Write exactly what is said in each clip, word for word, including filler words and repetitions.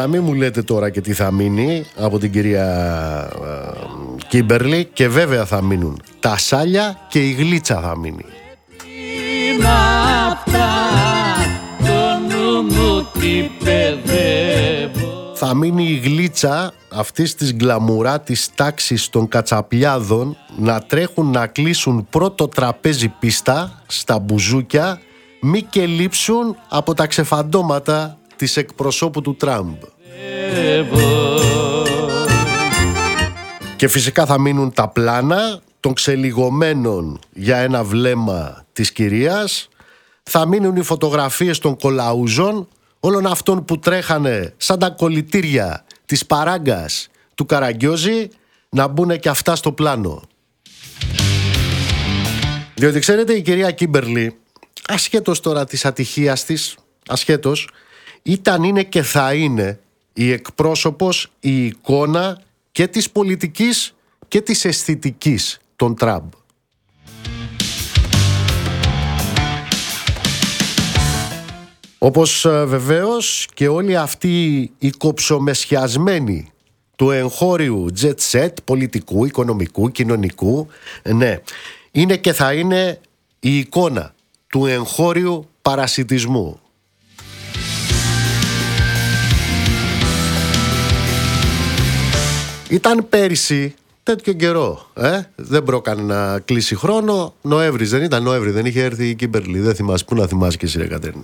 να μην μου λέτε τώρα και τι θα μείνει από την κυρία ε, Κίμπερλι, και βέβαια θα μείνουν τα σάλια και η γλίτσα θα μείνει. Θα μείνει η γλίτσα αυτής της γκλαμουρά της τάξης των κατσαπιάδων να τρέχουν να κλείσουν πρώτο τραπέζι πίστα στα μπουζούκια, μη και λείψουν από τα ξεφαντώματα της εκπροσώπου του Τραμπ. Και φυσικά θα μείνουν τα πλάνα των ξελιγωμένων για ένα βλέμμα της κυρίας, θα μείνουν οι φωτογραφίες των κολαούζων, όλων αυτών που τρέχανε σαν τα κολλητήρια της παράγκας του Καραγκιόζη, να μπουν και αυτά στο πλάνο. Διότι ξέρετε, η κυρία Κίμπερλι, ασχέτως τώρα της ατυχίας της, ασχέτως, ήταν, είναι και θα είναι η εκπρόσωπος, η εικόνα και της πολιτικής και της αισθητικής των Τραμπ. Όπως βεβαίως και όλοι αυτοί οι κοψομεσιασμένοι του εγχώριου jet set, πολιτικού, οικονομικού, κοινωνικού, ναι, είναι και θα είναι η εικόνα του εγχώριου παρασιτισμού. Ήταν πέρυσι τέτοιο καιρό, ε? δεν πρόκανε να κλείσει χρόνο. Νοέμβρης δεν ήταν, Νοέμβρη δεν είχε έρθει η Κίμπερλι. Δεν θυμάσαι, πού να θυμάσαι και εσύ, ρε Κατέρινα.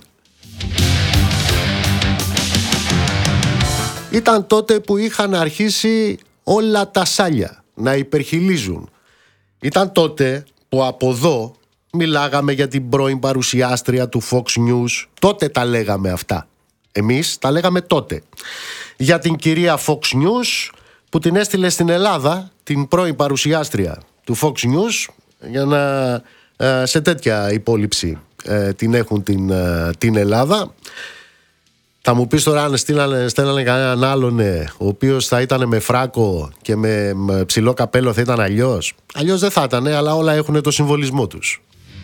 Ήταν τότε που είχαν αρχίσει όλα τα σάλια να υπερχιλίζουν. Ήταν τότε που από εδώ μιλάγαμε για την πρώην παρουσιάστρια του Fox News. Τότε τα λέγαμε αυτά. Εμείς τα λέγαμε τότε. Για την κυρία Fox News που την έστειλε στην Ελλάδα, την πρώην παρουσιάστρια του Fox News, για να σε τέτοια υπόλοιψη την έχουν την, την Ελλάδα. Θα μου πεις τώρα, αν στέλνανε, στέλνανε κανέναν άλλον, ναι, ο οποίος θα ήταν με φράκο και με ψηλό καπέλο, θα ήταν αλλιώς. Αλλιώς δεν θα ήταν, αλλά όλα έχουν το συμβολισμό τους.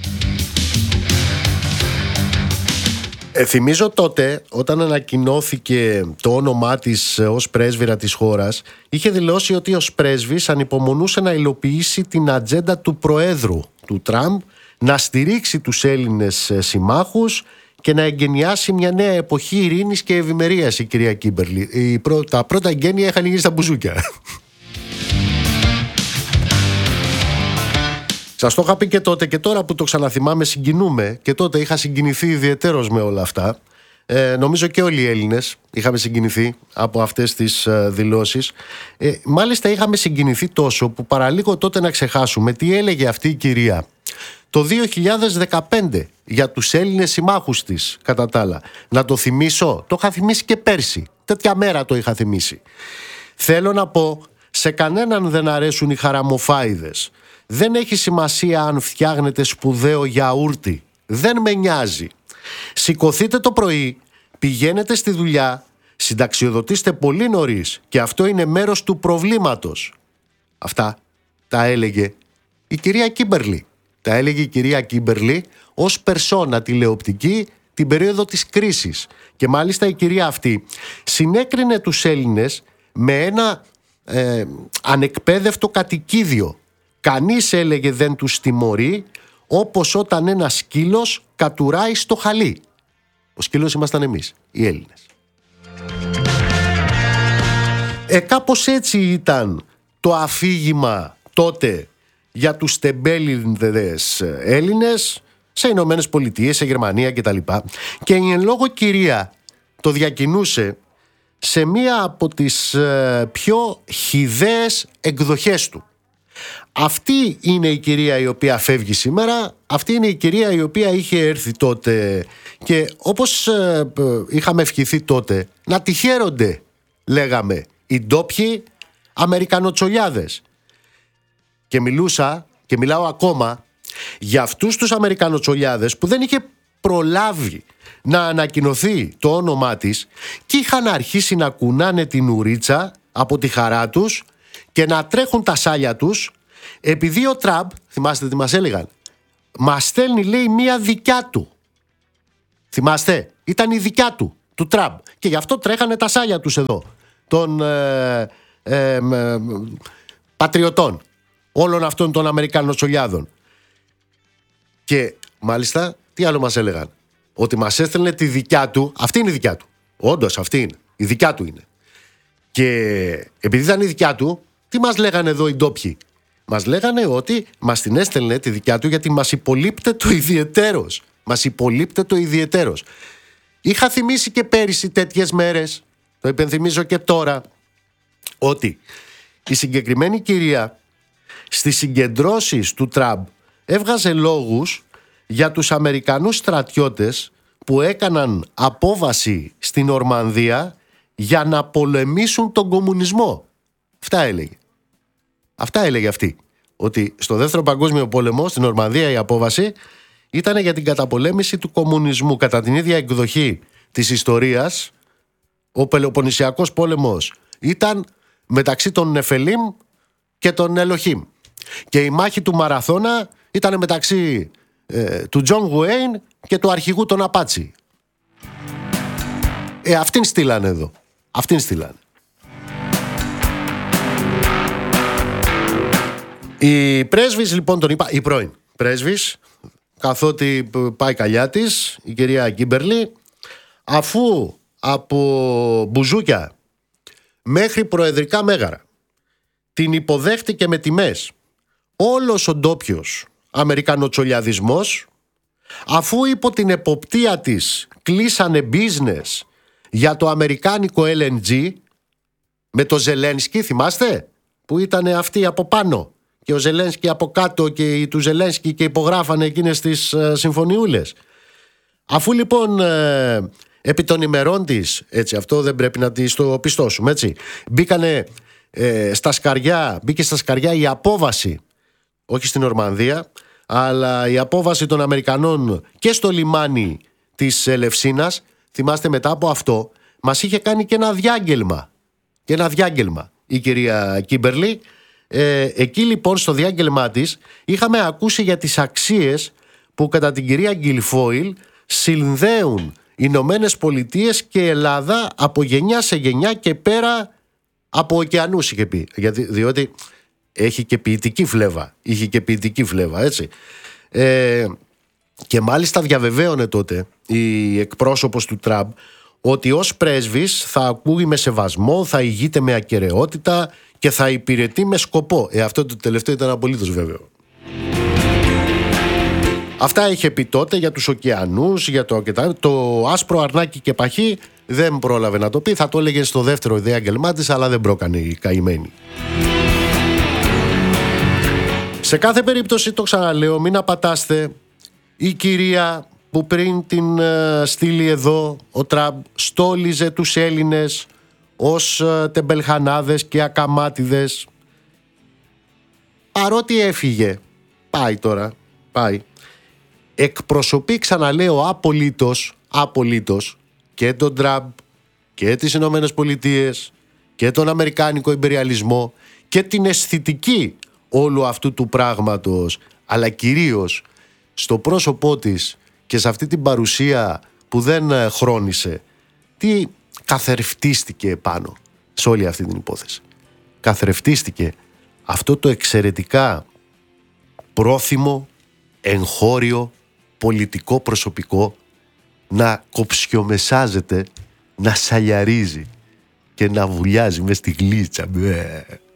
Ε, θυμίζω τότε, όταν ανακοινώθηκε το όνομά της ως πρέσβυρα της χώρας, είχε δηλώσει ότι ως πρέσβης ανυπομονούσε να υλοποιήσει την ατζέντα του Προέδρου του Τραμπ, να στηρίξει τους Έλληνες συμμάχους και να εγκαινιάσει μια νέα εποχή ειρήνης και ευημερίας, η κυρία Κίμπερλι. Η πρω... Τα πρώτα εγγένεια είχαν γίνει στα μπουζούκια. Σας το είχα πει και τότε, και τώρα που το ξαναθυμάμαι συγκινούμε, και τότε είχα συγκινηθεί ιδιαιτέρως με όλα αυτά. Ε, νομίζω και όλοι οι Έλληνες είχαμε συγκινηθεί από αυτές τις ε, δηλώσεις. Ε, μάλιστα είχαμε συγκινηθεί τόσο που παραλίγο τότε να ξεχάσουμε τι έλεγε αυτή η κυρία το δύο χιλιάδες δεκαπέντε για τους Έλληνες συμμάχους της, κατά τα άλλα. Να το θυμίσω, το είχα θυμίσει και πέρσι, τέτοια μέρα το είχα θυμίσει. Θέλω να πω, σε κανέναν δεν αρέσουν οι χαραμοφάιδες. Δεν έχει σημασία αν φτιάχνετε σπουδαίο γιαούρτι. Δεν με νοιάζει. Σηκωθείτε το πρωί, πηγαίνετε στη δουλειά, συνταξιοδοτήστε πολύ νωρίς και αυτό είναι μέρος του προβλήματος. Αυτά τα έλεγε η κυρία Κίμπερλι. Τα έλεγε η κυρία Κίμπερλι ως περσόνα τηλεοπτική την περίοδο της κρίσης. Και μάλιστα η κυρία αυτή συνέκρινε τους Έλληνες με ένα ε, ανεκπαίδευτο κατοικίδιο. Κανείς, έλεγε, δεν τους τιμωρεί, όπως όταν ένα σκύλος κατουράει στο χαλί. Ο σκύλος ήμασταν εμείς, οι Έλληνες. Ε, κάπως έτσι ήταν το αφήγημα τότε για τους τεμπέληδες Έλληνες σε Ηνωμένες Πολιτείες, σε Γερμανία κτλ. Και η εν λόγω κυρία το διακινούσε σε μία από τις ε, πιο χυδαίες εκδοχές του. Αυτή είναι η κυρία η οποία φεύγει σήμερα, αυτή είναι η κυρία η οποία είχε έρθει τότε και όπως ε, είχαμε ευχηθεί τότε, να τη χαίρονται, λέγαμε, οι ντόπιοι Αμερικανοτσολιάδες. Και μιλούσα και μιλάω ακόμα για αυτούς τους Αμερικανοτσολιάδες που δεν είχε προλάβει να ανακοινωθεί το όνομά της και είχαν αρχίσει να κουνάνε την ουρίτσα από τη χαρά τους και να τρέχουν τα σάλια τους, επειδή ο Τραμπ, θυμάστε τι μας έλεγαν, μας στέλνει, λέει, μία δικιά του. Θυμάστε, ήταν η δικιά του, του Τραμπ. Και γι' αυτό τρέχανε τα σάλια τους εδώ, των ε, ε, ε, πατριωτών, όλων αυτών των Αμερικανοτσολιάδων. Και μάλιστα, τι άλλο μας έλεγαν? Ότι μας έστελνε τη δικιά του. Αυτή είναι η δικιά του. Όντως, αυτή είναι. Η δικιά του είναι. Και επειδή ήταν η δικιά του, τι μας λέγανε εδώ οι ντόπιοι? Μας λέγανε ότι μας την έστελνε τη δικιά του γιατί μας υπολείπτε το ιδιαιτέρως. Μας υπολείπτε το ιδιαιτέρως. Είχα θυμίσει και πέρυσι τέτοιες μέρες, το υπενθυμίζω και τώρα, ότι η συγκεκριμένη κυρία στις συγκεντρώσεις του Τραμπ έβγαζε λόγους για τους Αμερικανούς στρατιώτες που έκαναν απόβαση στην Ορμανδία για να πολεμήσουν τον κομμουνισμό. Αυτά έλεγε. Αυτά έλεγε αυτή. Ότι στο Δεύτερο Παγκόσμιο Πόλεμο, στην Ορμανδία, η απόβαση ήταν για την καταπολέμηση του κομμουνισμού. Κατά την ίδια εκδοχή της ιστορίας, ο Πελοποννησιακός πόλεμος ήταν μεταξύ των Νεφελίμ και των Ελοχίμ. Και η μάχη του Μαραθώνα ήταν μεταξύ ε, του Τζον Γουέιν και του αρχηγού των Απάτσι. Ε, αυτήν στείλανε εδώ. Αυτήν στείλανε. Η πρέσβης λοιπόν τον είπα, η πρώην πρέσβης, καθότι πάει καλιά της, η κυρία Κίμπερλι, αφού από μπουζούκια μέχρι προεδρικά μέγαρα την υποδέχτηκε με τιμές όλος ο ντόπιος αμερικανοτσολιαδισμός, αφού υπό την εποπτεία της κλείσανε business για το αμερικάνικο ελ εν τζι με το Ζελένσκι, θυμάστε, που ήταν αυτοί από πάνω και ο Ζελένσκι από κάτω και οι του Ζελένσκι και υπογράφανε εκείνες τις ε, συμφωνιούλες. Αφού λοιπόν ε, επί των ημερών της, έτσι, αυτό δεν πρέπει να της το πιστώσουμε, έτσι, μπήκανε ε, στα σκαριά, μπήκε στα σκαριά η απόβαση, όχι στην Ορμανδία, αλλά η απόβαση των Αμερικανών και στο λιμάνι της Ελευσίνας. Θυμάστε, μετά από αυτό μας είχε κάνει και ένα διάγγελμα και ένα διάγγελμα η κυρία Κίμπερλι. Ε, εκεί λοιπόν στο διάγγελμά της είχαμε ακούσει για τις αξίες που κατά την κυρία Γκιλφόιλ συνδέουν Ηνωμένες Πολιτείες και Ελλάδα από γενιά σε γενιά και πέρα από ωκεανούς, είχε πει. Γιατί, διότι έχει και ποιητική φλέβα. Είχε και ποιητική φλέβα, έτσι. Ε, και μάλιστα διαβεβαίωνε τότε η εκπρόσωπος του Τραμπ ότι ως πρέσβης θα ακούει με σεβασμό, θα ηγείται με ακεραιότητα και θα υπηρετεί με σκοπό. Ε, αυτό το τελευταίο ήταν απολύτως βέβαιο. Αυτά είχε πει τότε για τους ωκεανούς, για το, το άσπρο αρνάκι και παχύ δεν πρόλαβε να το πει. Θα το έλεγε στο δεύτερο διάγγελμά της, αλλά δεν πρόκανε η καημένη. Σε κάθε περίπτωση, το ξαναλέω, μην απατάστε. Η κυρία που πριν την uh, στείλει εδώ ο Τραμπ στόλιζε τους Έλληνες ως uh, τεμπελχανάδες και ακαμάτιδες. Παρότι έφυγε, πάει τώρα, πάει, εκπροσωπεί, ξαναλέω, απολύτως, απολύτως και τον Τραμπ και τις Ηνωμένες Πολιτείες και τον αμερικάνικο ιμπεριαλισμό και την αισθητική όλου αυτού του πράγματος, αλλά κυρίως στο πρόσωπό της και σε αυτή την παρουσία που δεν χρόνισε, τι καθρεφτίστηκε πάνω σε όλη αυτή την υπόθεση. Καθρεφτίστηκε αυτό το εξαιρετικά πρόθυμο, εγχώριο, πολιτικό προσωπικό να κοψιομεσάζεται, να σαλιαρίζει και να βουλιάζει μες στη γλίτσα.